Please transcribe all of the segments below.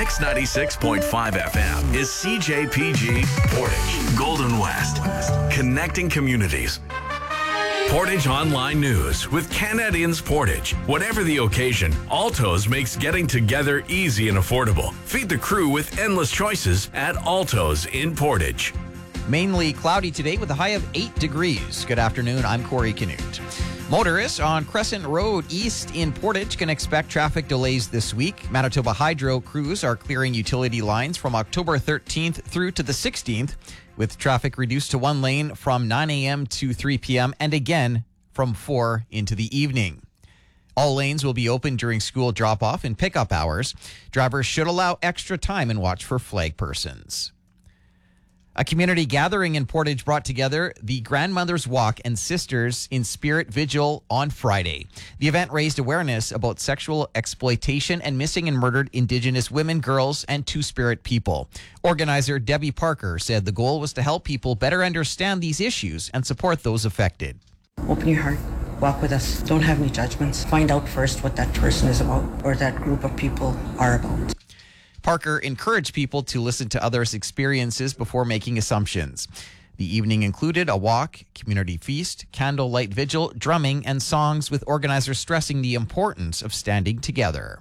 Mix 96.5 FM is CJPG Portage, Golden West, connecting communities. Portage Online News with Canadians Portage. Whatever the occasion, Altos makes getting together easy and affordable. Feed the crew with endless choices at Altos in Portage. Mainly cloudy today with a high of 8 degrees. Good afternoon, I'm Corey Canute. Motorists on Crescent Road East in Portage can expect traffic delays this week. Manitoba Hydro crews are clearing utility lines from October 13th through to the 16th, with traffic reduced to one lane from 9 a.m. to 3 p.m. and again from 4 into the evening. All lanes will be open during school drop-off and pickup hours. Drivers should allow extra time and watch for flag persons. A community gathering in Portage brought together the Grandmother's Walk and Sisters in Spirit Vigil on Friday. The event raised awareness about sexual exploitation and missing and murdered Indigenous women, girls, and Two-Spirit people. Organizer Debbie Parker said the goal was to help people better understand these issues and support those affected. Open your heart. Walk with us. Don't have any judgments. Find out first what that person is about or that group of people are about. Parker encouraged people to listen to others' experiences before making assumptions. The evening included a walk, community feast, candlelight vigil, drumming, and songs, with organizers stressing the importance of standing together.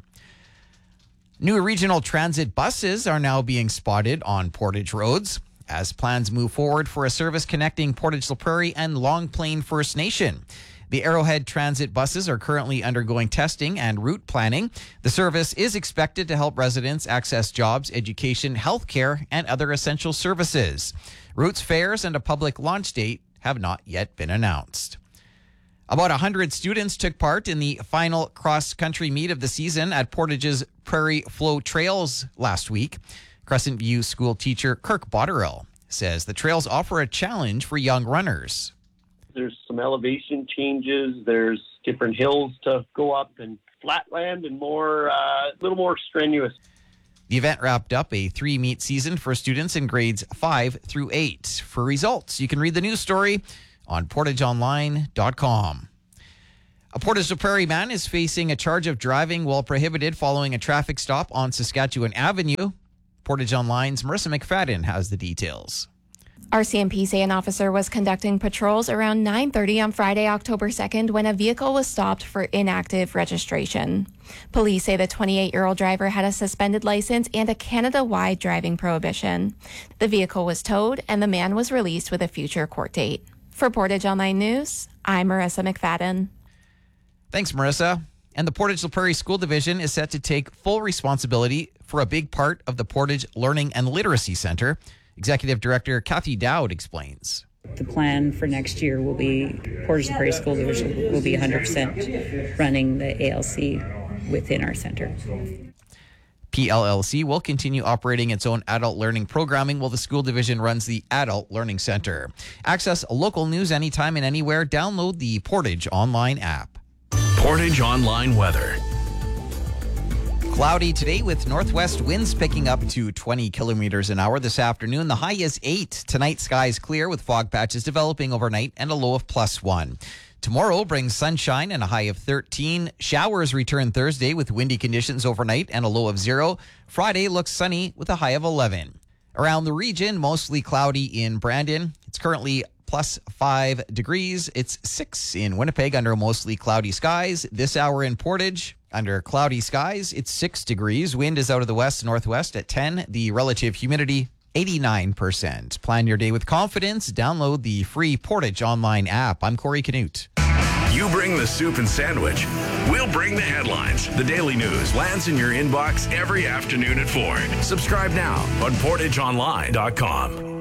New regional transit buses are now being spotted on Portage roads as plans move forward for a service connecting Portage-La Prairie and Long Plain First Nation. The Arrowhead Transit buses are currently undergoing testing and route planning. The service is expected to help residents access jobs, education, healthcare, and other essential services. Routes, fares, and a public launch date have not yet been announced. About 100 students took part in the final cross-country meet of the season at Portage's Prairie Flow Trails last week. Crescent View school teacher Kirk Botterill says the trails offer a challenge for young runners. There's some elevation changes. There's different hills to go up and flatland and more, a little more strenuous. The event wrapped up a 3-meet season for students in grades 5 through 8. For results, you can read the news story on portageonline.com. A Portage-La Prairie man is facing a charge of driving while prohibited following a traffic stop on Saskatchewan Avenue. Portage Online's Marissa McFadden has the details. RCMP say an officer was conducting patrols around 9:30 on Friday, October 2nd, when a vehicle was stopped for inactive registration. Police say the 28-year-old driver had a suspended license and a Canada-wide driving prohibition. The vehicle was towed and the man was released with a future court date. For Portage Online News, I'm Marissa McFadden. Thanks, Marissa. And the Portage-La Prairie School Division is set to take full responsibility for a big part of the Portage Learning and Literacy Centre. Executive Director Kathy Dowd explains. The plan for next year will be Portage-La Prairie School Division will be 100% running the ALC within our centre. PLLC will continue operating its own adult learning programming while the school division runs the Adult Learning Centre. Access local news anytime and anywhere. Download the Portage Online app. Portage Online weather. Cloudy today with northwest winds picking up to 20 kilometers an hour this afternoon. The high is 8. Tonight, skies clear with fog patches developing overnight and a low of +1. Tomorrow brings sunshine and a high of 13. Showers return Thursday with windy conditions overnight and a low of 0. Friday looks sunny with a high of 11. Around the region, mostly cloudy in Brandon. It's currently +5 degrees. It's 6 in Winnipeg under mostly cloudy skies. This hour in Portage, under cloudy skies, it's 6 degrees. Wind is out of the west-northwest at 10. The relative humidity, 89%. Plan your day with confidence. Download the free Portage Online app. I'm Corey Canute. You bring the soup and sandwich. We'll bring the headlines. The daily news lands in your inbox every afternoon at 4. Subscribe now on portageonline.com.